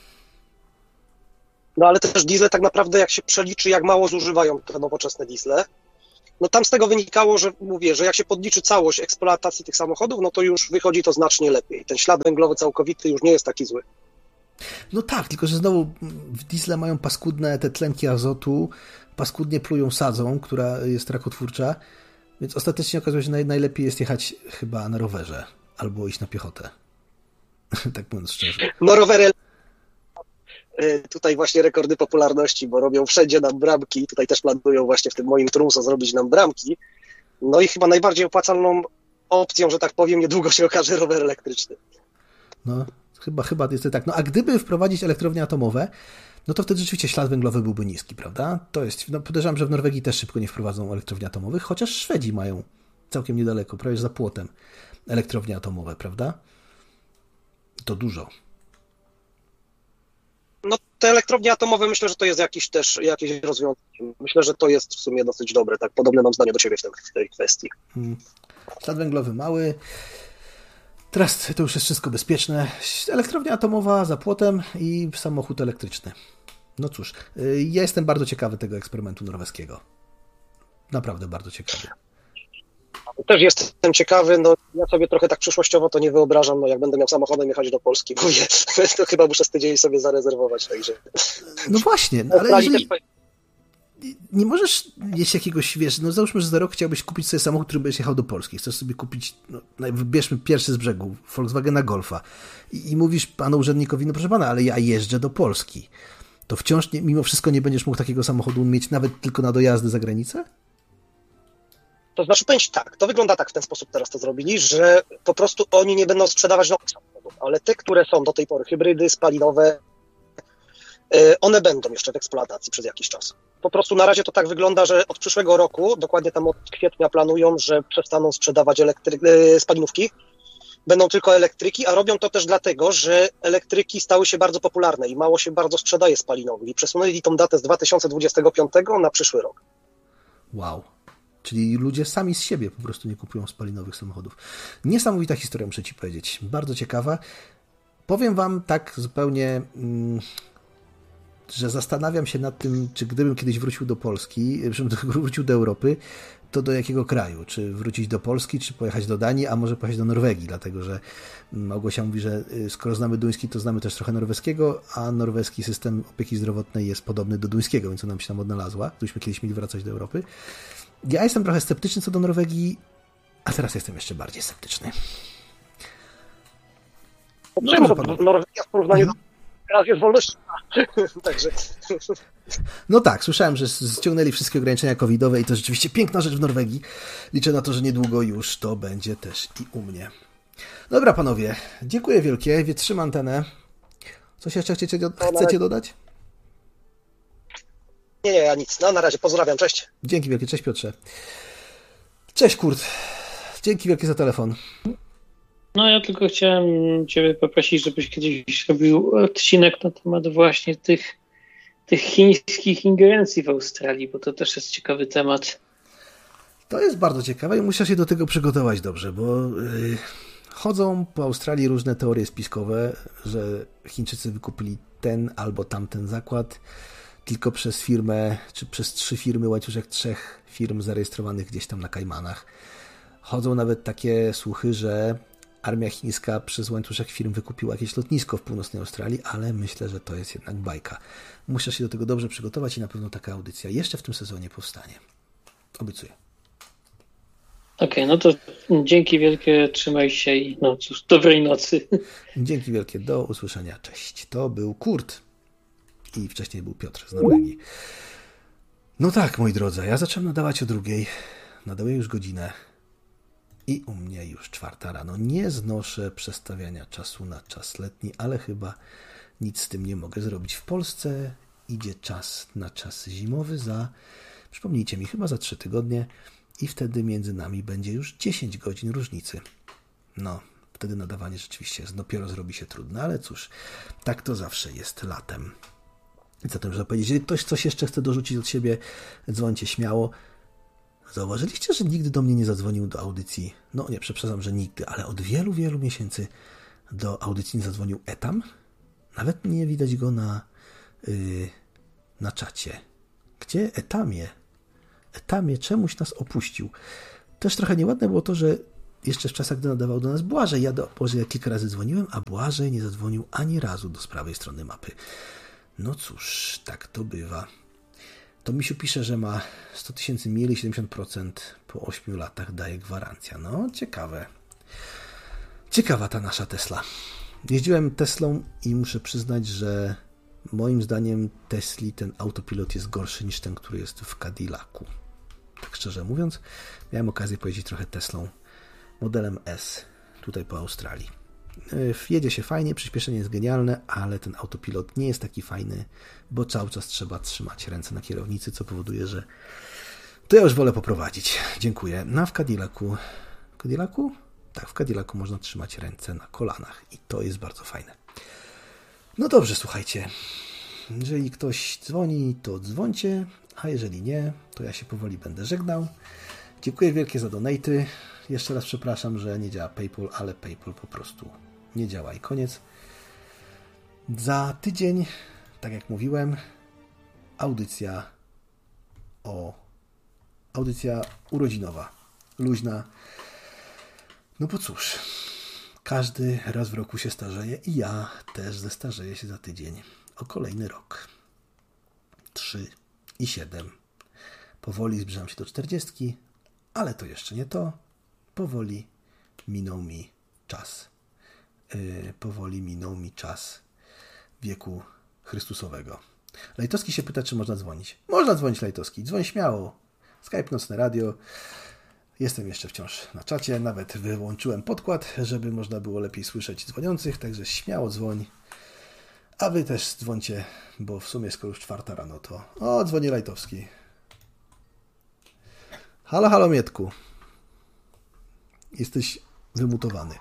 No ale też diesle tak naprawdę, jak się przeliczy, jak mało zużywają te nowoczesne diesle, no tam z tego wynikało, że mówię, że jak się podliczy całość eksploatacji tych samochodów, no to już wychodzi to znacznie lepiej. Ten ślad węglowy całkowity już nie jest taki zły. No tak, tylko że znowu w diesle mają paskudne te tlenki azotu, paskudnie plują sadzą, która jest rakotwórcza, więc ostatecznie okazuje się, że naj, najlepiej jest jechać chyba na rowerze albo iść na piechotę. Tak mówiąc szczerze. No rowery tutaj właśnie rekordy popularności, bo robią wszędzie nam bramki, tutaj też planują właśnie w tym moim Tromsø zrobić nam bramki. No i chyba najbardziej opłacalną opcją, że tak powiem, niedługo się okaże rower elektryczny. No, chyba, chyba jest to tak. No a gdyby wprowadzić elektrownie atomowe, no to wtedy rzeczywiście ślad węglowy byłby niski, prawda? To jest, no podejrzewam, że w Norwegii też szybko nie wprowadzą elektrowni atomowych, chociaż Szwedzi mają całkiem niedaleko, prawie za płotem, elektrownie atomowe, prawda? To dużo. No te elektrownie atomowe myślę, że to jest jakiś też jakieś rozwiązanie. Myślę, że to jest w sumie dosyć dobre, tak podobne mam zdanie do ciebie w, tym, w tej kwestii. Hmm. Ślad węglowy mały. Teraz to już jest wszystko bezpieczne. Elektrownia atomowa za płotem i samochód elektryczny. No cóż, ja jestem bardzo ciekawy tego eksperymentu norweskiego. Naprawdę bardzo ciekawy. Też jestem ciekawy, no ja sobie trochę tak przyszłościowo to nie wyobrażam, no jak będę miał samochodem jechać do Polski, mówię, to chyba muszę z tydzień sobie zarezerwować, także... No właśnie, no, ale jeżeli... Nie możesz mieć jakiegoś, wiesz, no załóżmy, że za rok chciałbyś kupić sobie samochód, który będziesz jechał do Polski. Chcesz sobie kupić, no, wybierzmy pierwszy z brzegu, Volkswagena Golfa i, i mówisz panu urzędnikowi, no proszę pana, ale ja jeżdżę do Polski. To wciąż nie, mimo wszystko nie będziesz mógł takiego samochodu mieć nawet tylko na dojazdy za granicę? To znaczy powiem ci tak, to wygląda tak w ten sposób teraz to zrobili, że po prostu oni nie będą sprzedawać nowych samochodów, ale te, które są do tej pory, hybrydy, spalinowe, one będą jeszcze w eksploatacji przez jakiś czas. Po prostu na razie to tak wygląda, że od przyszłego roku, dokładnie tam od kwietnia planują, że przestaną sprzedawać elektry- spalinówki, będą tylko elektryki, a robią to też dlatego, że elektryki stały się bardzo popularne i mało się bardzo sprzedaje spalinowych i przesunęli tą datę z dwa tysiące dwudziestego piątego na przyszły rok. Wow. Czyli ludzie sami z siebie po prostu nie kupują spalinowych samochodów. Niesamowita historia, muszę ci powiedzieć. Bardzo ciekawa. Powiem wam tak zupełnie, że zastanawiam się nad tym, czy gdybym kiedyś wrócił do Polski, wrócił do Europy, to do jakiego kraju? Czy wrócić do Polski, czy pojechać do Danii, a może pojechać do Norwegii, dlatego że Małgosia mówi, że skoro znamy duński, to znamy też trochę norweskiego, a norweski system opieki zdrowotnej jest podobny do duńskiego, więc ona nam się tam odnalazła. Gdybyśmy kiedyś mieli wracać do Europy. Ja jestem trochę sceptyczny co do Norwegii, a teraz jestem jeszcze bardziej sceptyczny. No, no, bo Norwegia w porównaniu do teraz jest wolność. Także... No tak, słyszałem, że ściągnęli wszystkie ograniczenia covidowe i to rzeczywiście piękna rzecz w Norwegii. Liczę na to, że niedługo już to będzie też i u mnie. Dobra, panowie, dziękuję wielkie, wietrzym antenę. Coś jeszcze chcecie, chcecie dodać? Nie, nie, ja nic. No na razie, pozdrawiam, cześć. Dzięki wielkie, cześć Piotrze. Cześć Kurt, dzięki wielkie za telefon. No ja tylko chciałem ciebie poprosić, żebyś kiedyś robił odcinek na temat właśnie tych, tych chińskich ingerencji w Australii, bo to też jest ciekawy temat. To jest bardzo ciekawe i muszę się do tego przygotować dobrze, bo yy, chodzą po Australii różne teorie spiskowe, że Chińczycy wykupili ten albo tamten zakład tylko przez firmę, czy przez trzy firmy, łańcuszek trzech firm zarejestrowanych gdzieś tam na Kajmanach. Chodzą nawet takie słuchy, że armia chińska przez łańcuszek firm wykupiła jakieś lotnisko w północnej Australii, ale myślę, że to jest jednak bajka. Muszę się do tego dobrze przygotować i na pewno taka audycja jeszcze w tym sezonie powstanie. Obiecuję. Okej, okay, no to dzięki wielkie, trzymaj się i no cóż, dobrej nocy. Dzięki wielkie, do usłyszenia, cześć. To był Kurt i wcześniej był Piotr z Norwegii. No tak, moi drodzy, ja zacząłem nadawać o drugiej, nadaję już godzinę i u mnie już czwarta rano. Nie znoszę przestawiania czasu na czas letni, ale chyba nic z tym nie mogę zrobić. W Polsce idzie czas na czas zimowy za, przypomnijcie mi, chyba za trzy tygodnie i wtedy między nami będzie już dziesięć godzin różnicy. No, wtedy nadawanie rzeczywiście dopiero zrobi się trudne, ale cóż, tak to zawsze jest latem. Zatem, żeby powiedzieć, jeżeli ktoś coś jeszcze chce dorzucić od siebie, dzwońcie śmiało. Zauważyliście, że nigdy do mnie nie zadzwonił do audycji, no nie, przepraszam, że nigdy, ale od wielu, wielu miesięcy do audycji nie zadzwonił Etam? Nawet nie widać go na, yy, na czacie. Gdzie Etamie? Etamie czemuś nas opuścił. Też trochę nieładne było to, że jeszcze w czasach, gdy nadawał do nas Błażej, ja do Błażeja kilka razy dzwoniłem, a Błażej nie zadzwonił ani razu do z prawej strony mapy. No cóż, tak to bywa. To Misiu pisze, że ma sto tysięcy mil i siedemdziesiąt procent po ośmiu latach daje gwarancja. No, ciekawe. Ciekawa ta nasza Tesla. Jeździłem Teslą i muszę przyznać, że moim zdaniem Tesli ten autopilot jest gorszy niż ten, który jest w Cadillacu. Tak szczerze mówiąc, miałem okazję pojeździć trochę Teslą modelem S tutaj po Australii. Jedzie się fajnie, przyspieszenie jest genialne, ale ten autopilot nie jest taki fajny, bo cały czas trzeba trzymać ręce na kierownicy, co powoduje, że to ja już wolę poprowadzić. Dziękuję. No a w Cadillacu... W Cadillacu? Tak, w Cadillacu można trzymać ręce na kolanach i to jest bardzo fajne. No dobrze, słuchajcie. Jeżeli ktoś dzwoni, to dzwońcie, a jeżeli nie, to ja się powoli będę żegnał. Dziękuję wielkie za donaty. Jeszcze raz przepraszam, że nie działa PayPal, ale PayPal po prostu nie działa i koniec. Za tydzień, tak jak mówiłem, audycja o audycja urodzinowa, luźna. No bo cóż, każdy raz w roku się starzeje i ja też zestarzeję się za tydzień o kolejny rok. Trzy i siedem. Powoli zbliżam się do czterdziestki, ale to jeszcze nie to. Powoli minął mi czas. Yy, powoli minął mi czas wieku Chrystusowego. Lejtowski się pyta, czy można dzwonić. Można dzwonić, Lejtowski. Dzwoń śmiało. Skype, Nocne Radio. Jestem jeszcze wciąż na czacie. Nawet wyłączyłem podkład, żeby można było lepiej słyszeć dzwoniących, także śmiało dzwoń. A wy też dzwońcie, bo w sumie skoro już czwarta rano, to... O, dzwoni Lejtowski. Halo, halo, Mietku. Jesteś wymutowany.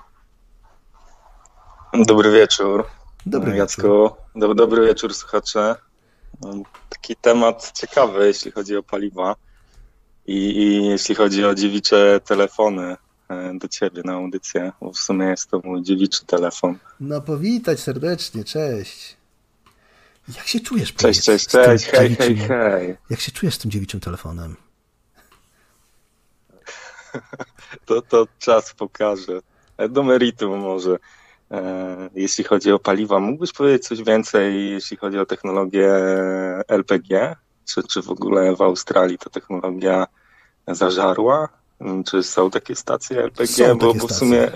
Dobry wieczór. Dobry Jacku. wieczór. Dobry, dobry wieczór, słuchacze. Taki temat ciekawy, jeśli chodzi o paliwa i, i jeśli chodzi o dziewicze telefony do ciebie na audycję, bo w sumie jest to mój dziewiczy telefon. No powitać serdecznie, cześć. Jak się czujesz? Cześć, cześć, cześć, hej, hej, hej. Jak się czujesz z tym dziewiczym telefonem? To, to czas pokaże. Do meritum może. E, jeśli chodzi o paliwa, mógłbyś powiedzieć coś więcej, jeśli chodzi o technologię L P G? Czy, czy w ogóle w Australii ta technologia zażarła? Czy są takie stacje L P G? Są bo, takie bo w sumie...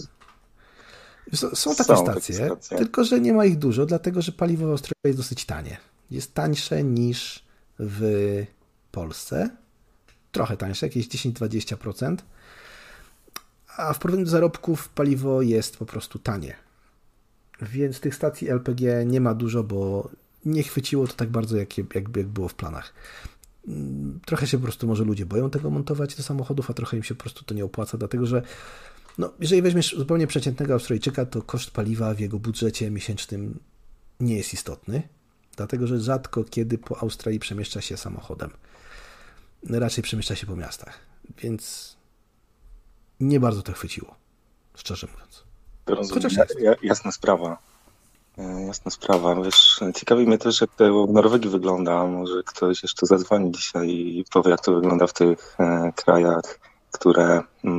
Są, są, takie, są stacje, takie stacje, tylko że nie ma ich dużo, dlatego że paliwo w Australii jest dosyć tanie. Jest tańsze niż w Polsce. Trochę tańsze, jakieś dziesięć do dwudziestu procent. A w porównaniu do zarobków paliwo jest po prostu tanie. Więc tych stacji L P G nie ma dużo, bo nie chwyciło to tak bardzo, jak, jak, jak było w planach. Trochę się po prostu może ludzie boją tego montować do samochodów, a trochę im się po prostu to nie opłaca, dlatego że no, jeżeli weźmiesz zupełnie przeciętnego Australijczyka, to koszt paliwa w jego budżecie miesięcznym nie jest istotny, dlatego że rzadko kiedy po Australii przemieszcza się samochodem. Raczej przemieszcza się po miastach, więc nie bardzo to chwyciło, szczerze mówiąc. Chociaż jest. Jasna sprawa. Jasna sprawa. Wiesz, ciekawi mnie też, jak to w Norwegii wygląda. Może ktoś jeszcze zadzwoni dzisiaj i powie, jak to wygląda w tych krajach, które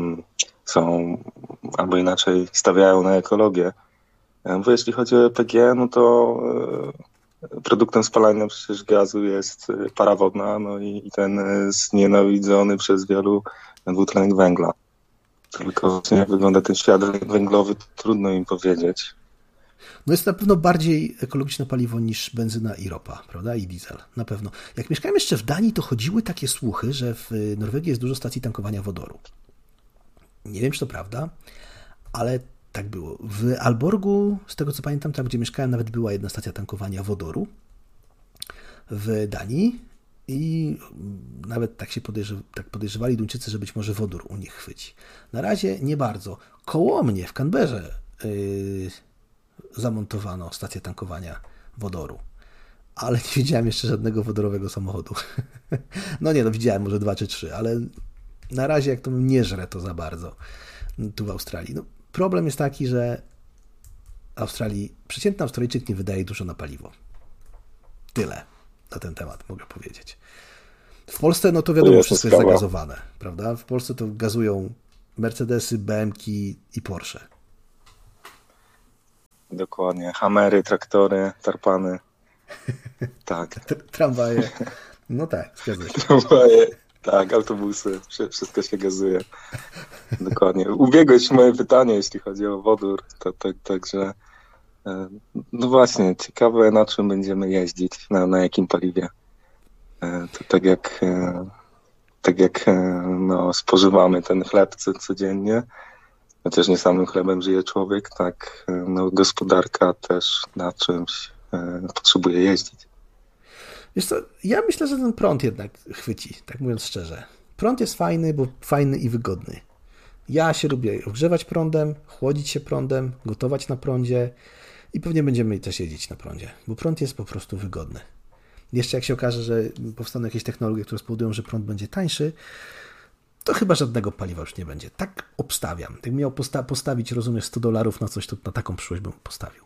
są albo inaczej stawiają na ekologię. Bo jeśli chodzi o L P G, no to produktem spalania przecież gazu jest para wodna, no i ten znienawidzony przez wielu dwutlenek węgla. Tylko jak wygląda ten świat węglowy, to trudno im powiedzieć. No jest na pewno bardziej ekologiczne paliwo niż benzyna i ropa, prawda? I diesel, na pewno. Jak mieszkałem jeszcze w Danii, to chodziły takie słuchy, że w Norwegii jest dużo stacji tankowania wodoru. Nie wiem, czy to prawda, ale tak było. W Aalborgu, z tego co pamiętam, tam gdzie mieszkałem, nawet była jedna stacja tankowania wodoru w Danii i nawet tak się podejrzew- tak podejrzewali Duńczycy, że być może wodór u nich chwyci. Na razie nie bardzo. Koło mnie w Canberrze yy, zamontowano stację tankowania wodoru, ale nie widziałem jeszcze żadnego wodorowego samochodu. No nie, no widziałem może dwa czy trzy, ale na razie jak to nie żre to za bardzo tu w Australii. No, problem jest taki, że w Australii przeciętny Australijczyk nie wydaje dużo na paliwo. Tyle na ten temat mogę powiedzieć. W Polsce, no to wiadomo, to wszystko jest zagazowane, prawda? W Polsce to gazują Mercedesy, B M Ki i Porsche. Dokładnie. Hamery, traktory, tarpany. Tak. Tramwaje. No tak, zgadza się. Tramwaje, tak, autobusy. Wszystko się gazuje. Dokładnie. Ubiegłeś moje pytanie, jeśli chodzi o wodór. To, to, także no właśnie, ciekawe, na czym będziemy jeździć, na, na jakim paliwie. To tak jak tak jak no, spożywamy ten chleb codziennie, chociaż nie samym chlebem żyje człowiek, tak no, gospodarka też na czymś e, potrzebuje jeździć. Wiesz co, ja myślę, że ten prąd jednak chwyci, tak mówiąc szczerze. Prąd jest fajny, bo fajny i wygodny. Ja się lubię ogrzewać prądem, chłodzić się prądem, gotować na prądzie i pewnie będziemy też jeździć na prądzie, bo prąd jest po prostu wygodny. Jeszcze jak się okaże, że powstaną jakieś technologie, które spowodują, że prąd będzie tańszy, to chyba żadnego paliwa już nie będzie. Tak obstawiam. Gdybym miał posta- postawić, rozumiesz, sto dolarów na coś, to na taką przyszłość bym postawił.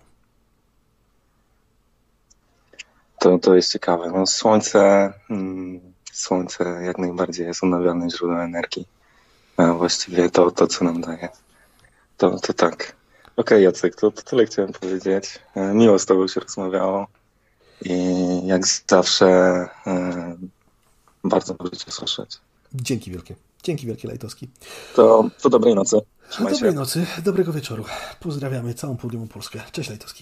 To, to jest ciekawe. No, słońce, mm, słońce jak najbardziej jest odnawialnym źródłem energii. A właściwie to, to, co nam daje. To, to tak. Okej, okay, Jacek, to, to tyle chciałem powiedzieć. Miło z tobą się rozmawiało i jak zawsze e, bardzo dobrze cię słyszeć. Dzięki wielkie. Dzięki wielkie, Lajtowski. To, to dobrej nocy. Trzymaj dobrej się. nocy, dobrego wieczoru. Pozdrawiamy całą południową Polskę. Cześć, Lajtowski.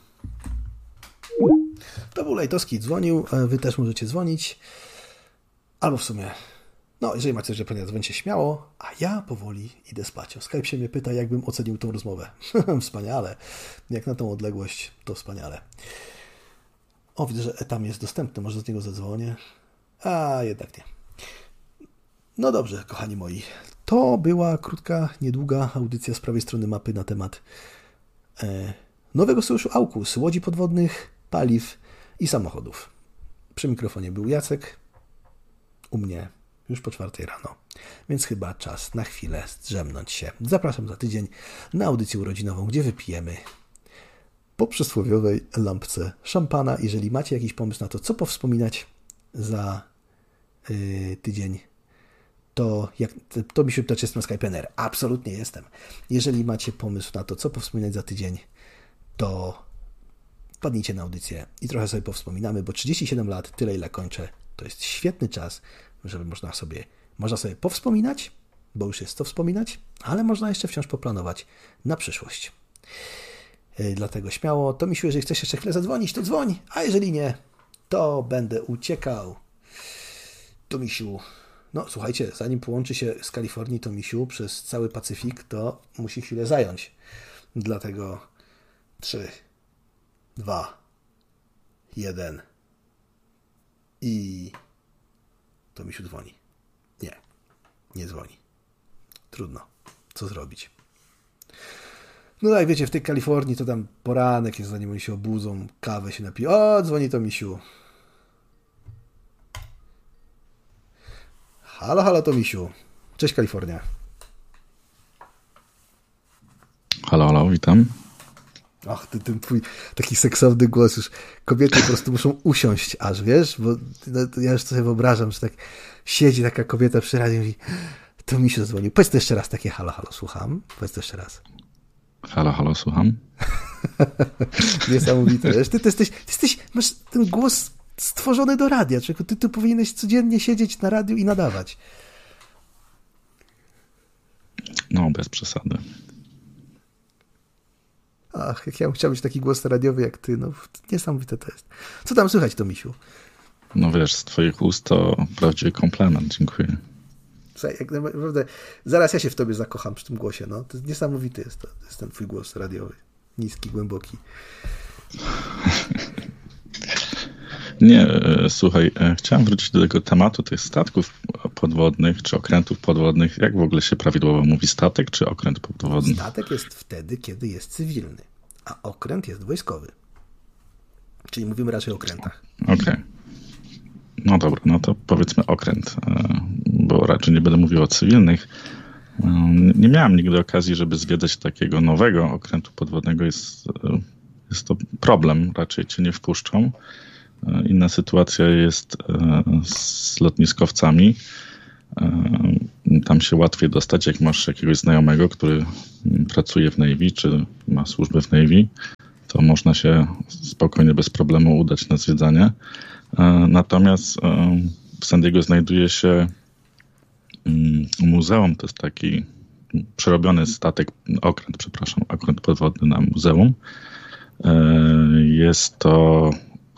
To był Lajtowski, dzwonił. Wy też możecie dzwonić. Albo w sumie, no jeżeli macie coś do powiedzenia, dzwońcie śmiało, a ja powoli idę spać. O Skype się mnie pyta, jakbym ocenił tą rozmowę. Wspaniale. Jak na tą odległość, to wspaniale. O, widzę, że tam jest dostępny. Może z niego zadzwonię. A, jednak nie. No dobrze, kochani moi. To była krótka, niedługa audycja z prawej strony mapy na temat e, nowego sojuszu AUKUS, łodzi podwodnych, paliw i samochodów. Przy mikrofonie był Jacek. U mnie już po czwartej rano. Więc chyba czas na chwilę zdrzemnąć się. Zapraszam za tydzień na audycję urodzinową, gdzie wypijemy po przysłowiowej lampce szampana. Jeżeli macie jakiś pomysł na to, co powspominać za yy, tydzień, to, jak, to mi się pyta, czy jestem na Skype N R. Absolutnie jestem. Jeżeli macie pomysł na to, co powspominać za tydzień, to wpadnijcie na audycję i trochę sobie powspominamy, bo trzydzieści siedem lat, tyle ile kończę, to jest świetny czas, żeby można sobie, można sobie powspominać, bo już jest co wspominać, ale można jeszcze wciąż poplanować na przyszłość. Yy, dlatego śmiało, to Misiu, jeżeli chcesz jeszcze chwilę zadzwonić, to dzwoń, a jeżeli nie, to będę uciekał. To Misiu, no słuchajcie, zanim połączy się z Kalifornii, to Misiu przez cały Pacyfik, to musi chwilę zająć. Dlatego trzy, dwa, jeden i to Misiu dzwoni. Nie, nie dzwoni. Trudno. Co zrobić? No tak, wiecie, w tej Kalifornii to tam poranek jest, zanim oni się obudzą, kawę się napiją. O, dzwoni to Misiu. Halo, halo, to Misiu. Cześć, Kalifornia. Halo, halo, witam. Ach, ty, ten twój taki seksowny głos już. Kobiety po prostu muszą usiąść aż, wiesz? Bo no, ja już sobie wyobrażam, że tak siedzi taka kobieta przy radiu i mówi, to Misiu zadzwonił. Powiedz to jeszcze raz takie halo, halo, słucham. Powiedz to jeszcze raz. Halo, halo, słucham. Niesamowite, wiesz? Ty, ty, jesteś, ty jesteś, masz ten głos stworzony do radia, człowieku. Ty, ty powinieneś codziennie siedzieć na radiu i nadawać. No, bez przesady. Ach, jak ja bym chciał mieć taki głos radiowy jak ty, no niesamowite to jest. Co tam słychać, to Misiu? No wiesz, z twoich ust to prawdziwy komplement, dziękuję. Słuchaj, jak naprawdę, zaraz ja się w tobie zakocham przy tym głosie, no. To jest niesamowity jest, to, to jest ten twój głos radiowy. Niski, głęboki. Nie, słuchaj, chciałem wrócić do tego tematu tych statków podwodnych, czy okrętów podwodnych. Jak w ogóle się prawidłowo mówi, statek czy okręt podwodny? Statek jest wtedy, kiedy jest cywilny, a okręt jest wojskowy. Czyli mówimy raczej o okrętach. Okej. Okay. No dobra, no to powiedzmy okręt, bo raczej nie będę mówił o cywilnych. Nie miałem nigdy okazji, żeby zwiedzać takiego nowego okrętu podwodnego. Jest, jest to problem, raczej cię nie wpuszczą. Inna sytuacja jest z lotniskowcami. Tam się łatwiej dostać, jak masz jakiegoś znajomego, który pracuje w Navy, czy ma służbę w Navy, to można się spokojnie, bez problemu udać na zwiedzanie. Natomiast w San Diego znajduje się muzeum, to jest taki przerobiony statek, okręt, przepraszam, okręt podwodny na muzeum. Jest to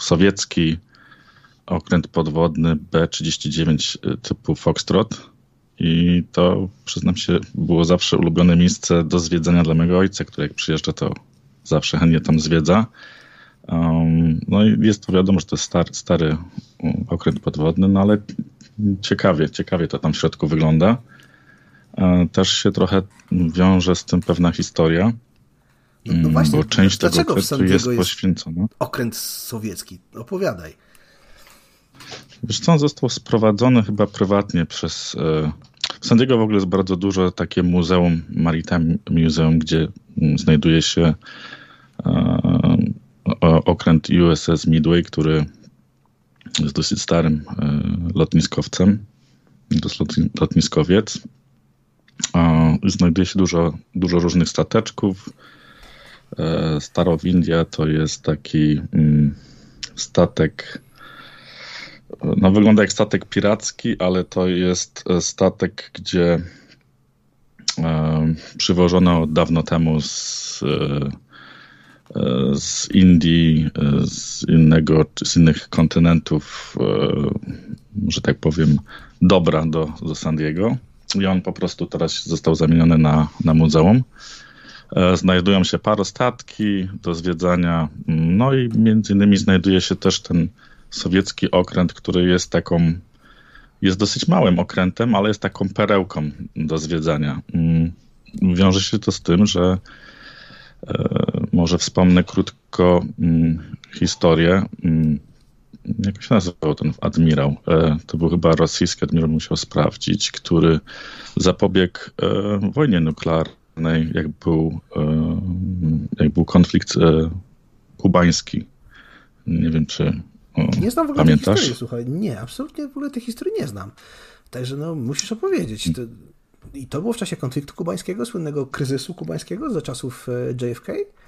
sowiecki okręt podwodny B trzydzieści dziewięć typu Foxtrot. i to, przyznam się, było zawsze ulubione miejsce do zwiedzania dla mojego ojca, który jak przyjeżdża, to zawsze chętnie tam zwiedza. Um, no i jest to wiadomo, że to jest stary, stary okręt podwodny, no ale ciekawie, ciekawie to tam w środku wygląda. E, też się trochę wiąże z tym pewna historia, no, no właśnie, bo część tego okrętu jest, jest poświęcona. Okręt sowiecki, opowiadaj. Wiesz co, on został sprowadzony chyba prywatnie przez... E, w San Diego w ogóle jest bardzo dużo takie muzeum, Maritime Museum, gdzie znajduje się e, okręt U S S Midway, który jest dosyć starym e, lotniskowcem. To jest lotniskowiec. E, znajduje się dużo, dużo różnych stateczków. E, Starowindia to jest taki mm, statek, no wygląda jak statek piracki, ale to jest statek, gdzie e, przywożono dawno temu z, e, z Indii, z innego, z innych kontynentów, e, że tak powiem, dobra do, do San Diego. I on po prostu teraz został zamieniony na, na muzeum. E, znajdują się parostatki do zwiedzania, no i między innymi znajduje się też ten sowiecki okręt, który jest taką, jest dosyć małym okrętem, ale jest taką perełką do zwiedzania. Wiąże się to z tym, że e, może wspomnę krótko m, historię. M, jak się nazywał ten admirał? E, to był chyba rosyjski admirał, musiał sprawdzić, który zapobiegł e, wojnie nuklearnej, jak był, e, jak był konflikt e, kubański. Nie wiem, czy O, nie znam w ogóle pamiętasz? tej historii, słuchaj. Nie, absolutnie w ogóle tej historii nie znam. Także no, musisz opowiedzieć. To, I to było w czasie konfliktu kubańskiego, słynnego kryzysu kubańskiego za czasów J F K?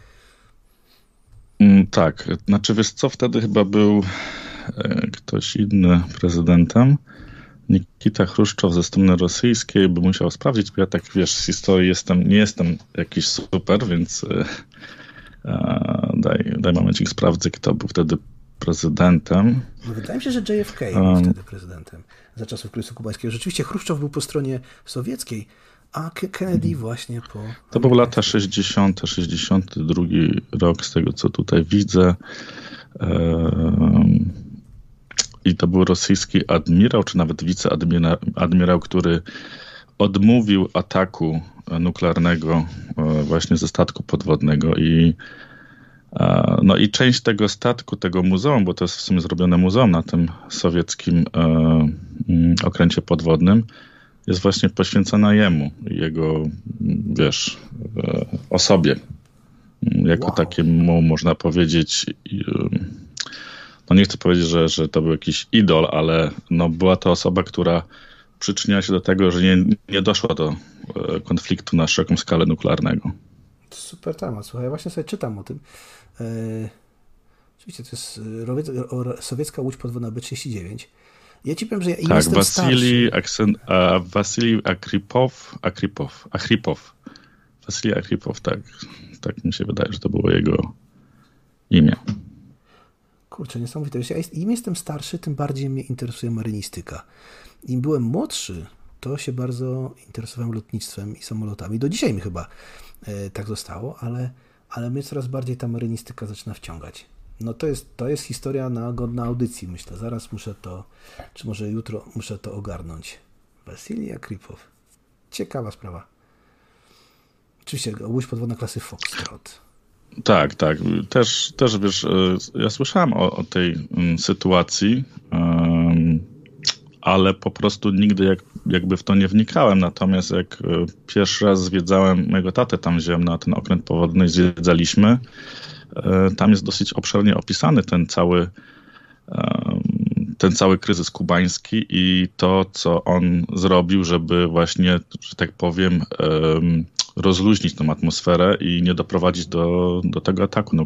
Mm, tak, znaczy wiesz co, wtedy chyba był e, ktoś inny prezydentem. Nikita Chruszczow ze strony rosyjskiej, by musiał sprawdzić, bo ja tak wiesz, z historii jestem, nie jestem jakiś super, więc e, e, daj, daj momencik, sprawdzę, kto był wtedy prezydentem. No, wydaje mi się, że J F K był um, wtedy prezydentem za czasów kryzysu kubańskiego. Rzeczywiście Chruszczow był po stronie sowieckiej, a Kennedy właśnie po... To były lata sześćdziesiąte, sześćdziesiąty drugi rok, z tego co tutaj widzę. Um, I to był rosyjski admirał, czy nawet wiceadmirał, admirał, który odmówił ataku nuklearnego właśnie ze statku podwodnego i no i część tego statku, tego muzeum, bo to jest w sumie zrobione muzeum na tym sowieckim e, okręcie podwodnym, jest właśnie poświęcona jemu, jego, wiesz, e, osobie. Jako wow. takiemu, można powiedzieć, no nie chcę powiedzieć, że, że to był jakiś idol, ale no była to osoba, która przyczyniła się do tego, że nie, nie doszło do konfliktu na szeroką skalę nuklearnego. Super temat, słuchaj, ja właśnie sobie czytam o tym. Eee, oczywiście to jest o, sowiecka łódź podwodna B trzydzieści dziewięć. Ja ci powiem, że ja tak, jestem Wasili Aksen, a, Wasili Akripow, Akripow, Achripow. Wasili Akripow, tak. Tak mi się wydaje, że to było jego imię. Kurczę, niesamowite. Ja jest, im jestem starszy, tym bardziej mnie interesuje marynistyka. Im byłem młodszy, to się bardzo interesowałem lotnictwem i samolotami. Do dzisiaj mi chyba e, tak zostało, ale, ale mnie coraz bardziej ta marynistyka zaczyna wciągać. No to jest, to jest historia na, godna audycji, myślę. Zaraz muszę to, czy może jutro muszę to ogarnąć. Wasili Akripow. Ciekawa sprawa. Oczywiście łódź podwodna klasy Foxtrot. Tak, tak. Też, też wiesz, ja słyszałem o, o tej sytuacji, um, ale po prostu nigdy jak, jakby w to nie wnikałem. Natomiast jak pierwszy raz zwiedzałem, mojego tatę tam wziąłem na ten okręt podwodny i zwiedzaliśmy, tam jest dosyć obszernie opisany ten cały ten cały kryzys kubański i to, co on zrobił, żeby właśnie, że tak powiem, rozluźnić tą atmosferę i nie doprowadzić do, do tego ataku